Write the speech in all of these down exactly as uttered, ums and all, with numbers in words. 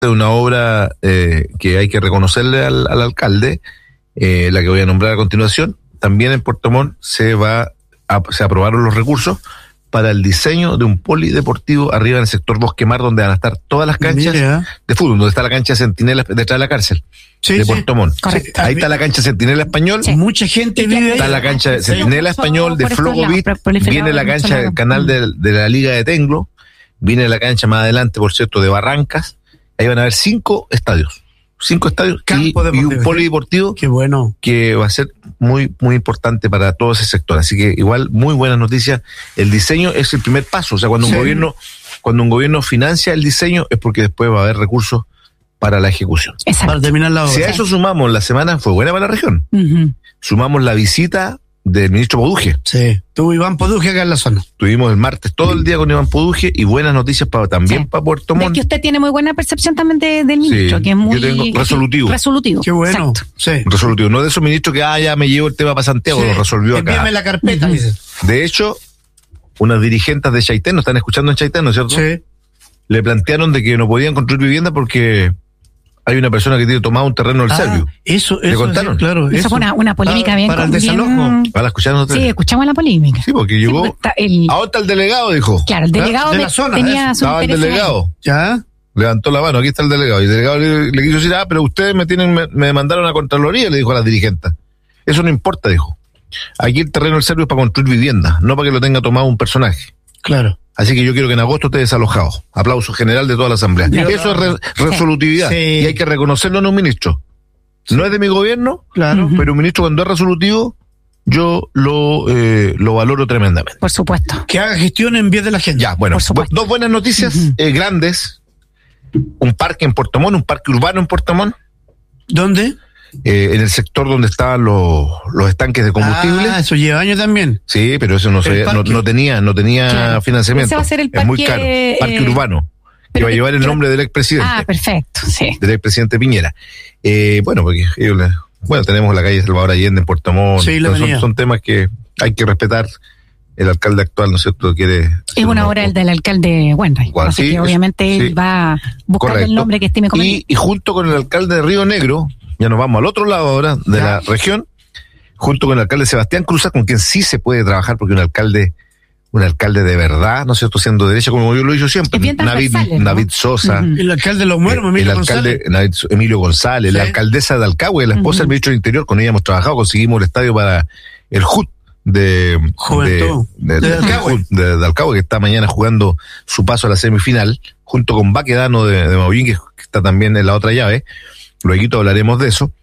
de una obra eh, que hay que reconocerle al, al alcalde, eh, la que voy a nombrar a continuación. También en Puerto Montt se va a, se aprobaron los recursos para el diseño de un polideportivo arriba en el sector Bosque Mar, donde van a estar todas las canchas Mira. de fútbol, donde está la cancha Centinela detrás de la cárcel sí, de Puerto Montt. Sí, ahí está la cancha Centinela Español. Sí. Mucha gente vive ahí. Está la cancha sí. Centinela Español de Flogovit, viene la cancha del canal de, de la Liga de Tenglo, viene la cancha más adelante, por cierto, de Barrancas. Ahí van a haber cinco estadios. Cinco estadios y, y un polideportivo Qué bueno. que va a ser muy muy importante para todo ese sector. Así que igual, muy buenas noticias. El diseño es el primer paso. O sea, cuando sí. un gobierno cuando un gobierno financia el diseño es porque después va a haber recursos para la ejecución. Exacto. Para terminar la obra. Si a eso sumamos, la semana fue buena para la región. Uh-huh. Sumamos la visita del ministro Poduje. Sí, tuvo Iván Poduje acá en la zona. Tuvimos el martes todo el día con Iván Poduje y buenas noticias para también sí. para Puerto Montt. Es que usted tiene muy buena percepción también de, del ministro, sí, que es muy... Yo tengo resolutivo. Resolutivo. Qué bueno. Sí. Resolutivo. No de esos ministros que, ah, ya me llevo el tema para Santiago, sí. lo resolvió acá. Envíame la carpeta, uh-huh. dice. De hecho, unas dirigentes de Chaitén, ¿nos están escuchando en Chaitén, no es cierto? Sí. Le plantearon de que no podían construir vivienda porque... hay una persona que tiene tomado un terreno del ah, Servio. Eso, eso. ¿Le contaron? Sí, claro. Eso, eso fue una, una polémica ah, bien... Para el desalojo. Bien... ¿Ah, la escucharon ustedes? Sí, escuchamos la polémica. Sí, porque llegó... Sí, el... Ahora está el delegado, dijo. Claro, el delegado de de la zona, tenía ¿eh? su Estaba el delegado. ¿Ya? Levantó la mano, aquí está el delegado. Y el delegado le, le quiso decir, ah, pero ustedes me tienen me, me mandaron a Contraloría, le dijo a la dirigenta. Eso no importa, dijo. Aquí el terreno del Servio es para construir vivienda, no para que lo tenga tomado un personaje. Claro. Así que yo quiero que en agosto esté desalojado. Aplauso general de toda la asamblea. Claro. Eso es re, resolutividad. Sí. Y hay que reconocerlo en un ministro. Sí. No es de mi gobierno, claro, pero un ministro cuando es resolutivo, yo lo eh, lo valoro tremendamente. Por supuesto. Que haga gestión en vez de la gente. Ya, bueno, bu- dos buenas noticias uh-huh. eh, grandes. Un parque en Puerto Montt, un parque urbano en Puerto Montt. ¿Dónde? Eh, en el sector donde estaban los, los estanques de combustible. Ah, eso lleva años también. Sí, pero eso no, se, no, no tenía no tenía claro. financiamiento. Ese va a ser el parque, es muy caro. Parque eh, urbano, que va a llevar el nombre del expresidente. Ah, perfecto, sí. Del expresidente Piñera. Eh, bueno, porque ellos le, bueno, tenemos la calle Salvador Allende en Puerto Montt. Sí, son, son temas que hay que respetar. El alcalde actual, ¿no es cierto?, quiere... Es una obra del alcalde Wenray. Bueno, así sí, que obviamente sí, él va a buscar el nombre que estime conveniente. Y, y junto con el alcalde de Río Negro, ya nos vamos al otro lado ahora de ya. la región, junto con el alcalde Sebastián Cruzat, con quien sí se puede trabajar, porque un alcalde, un alcalde de verdad, ¿no es cierto?, siendo derecha, como yo lo hice siempre. Navid, ¿no? Navid Sosa. Uh-huh. El alcalde de Los Muertos, Emilio el alcalde, González. Navid, Emilio González, sí. la alcaldesa de Alcagüe, la esposa uh-huh. del ministro del Interior, con ella hemos trabajado, conseguimos el estadio para el J U T de Juventud de, de, de, de, Alcagüe. de, de Alcagüe, que está mañana jugando su paso a la semifinal, junto con Baquedano de, de Maurín, que está también en la otra llave. Luego hablaremos de eso.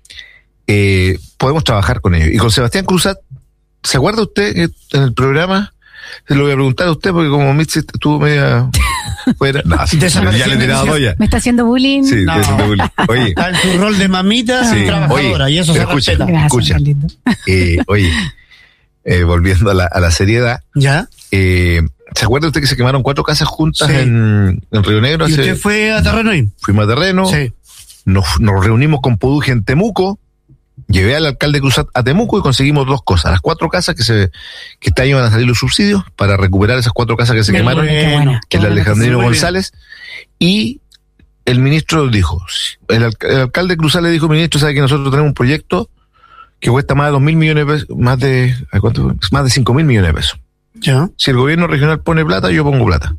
Eh, podemos trabajar con ellos. Y con Sebastián Cruzat, ¿se acuerda usted que en el programa? Se lo voy a preguntar a usted, porque como Mitzi estuvo media fuera. No, sí, ya le he tirado doya. ¿Me está haciendo bullying? Sí, no. está haciendo bullying. Oye. Está en su rol de mamita sí. trabajadora, oye, y eso se escucha, respeta. Gracias, escucha. Eh, oye, eh, volviendo a la, a la seriedad. ¿Ya? Eh, ¿Se acuerda usted que se quemaron cuatro casas juntas sí. en, en Río Negro? ¿Y hace, usted fue a terreno ahí? Fuimos a terreno. Sí. Nos, nos reunimos con Poduje en Temuco. Llevé al alcalde Cruzat a Temuco y conseguimos dos cosas. Las cuatro casas que se que este año van a salir los subsidios para recuperar esas cuatro casas que se Qué quemaron. bueno, que es la Alejandrino González. Y el ministro dijo, el, alc- el alcalde Cruzat le dijo, ministro, sabe que nosotros tenemos un proyecto que cuesta más de dos mil millones de pesos, más de, ¿cuánto? Más de cinco mil millones de pesos. ¿Ya? Si el gobierno regional pone plata, yo pongo plata.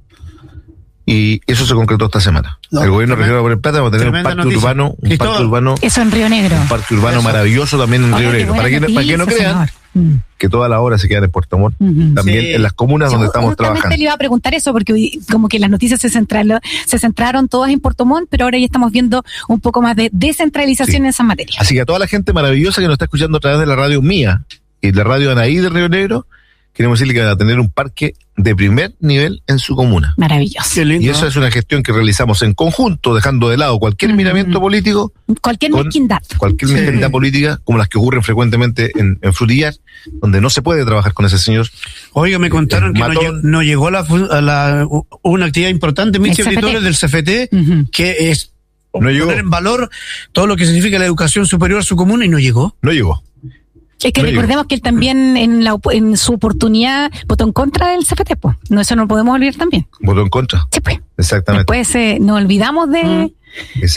Y eso se concretó esta semana. No, el gobierno regional va a poner plata, vamos a tener un parque noticia. urbano, un parque urbano. Eso en Río Negro. Un parque urbano eso. maravilloso también en Río Negro. Para que, para que no crean mm. que todas las obras se quedan en Puerto Montt, mm-hmm. también sí. en las comunas sí, donde estamos trabajando. Le iba a preguntar eso porque como que las noticias se centraron, se centraron todas en Puerto Montt, pero ahora ya estamos viendo un poco más de descentralización sí. en esa materia. Así que a toda la gente maravillosa que nos está escuchando a través de la radio mía y la radio Anaí de Río Negro, queremos decirle que van a tener un parque de primer nivel en su comuna. Maravilloso. Y eso es una gestión que realizamos en conjunto, dejando de lado cualquier uh-huh. miramiento político. Cualquier mezquindad. Cualquier sí. mezquindad política, como las que ocurren frecuentemente en, en Frutillar, donde no se puede trabajar con ese señor. Oiga, me contaron que no, no llegó a la, a la una actividad importante, mis auditores del C F T, uh-huh. que es no llegó. poner en valor todo lo que significa la educación superior a su comuna, y no llegó. No llegó. Es que no recordemos digo. que él también en la en su oportunidad votó en contra del C F T, pues. No, eso no lo podemos olvidar también. Votó en contra. Sí, pues. Exactamente. Después eh, nos olvidamos de, mm. Exacto.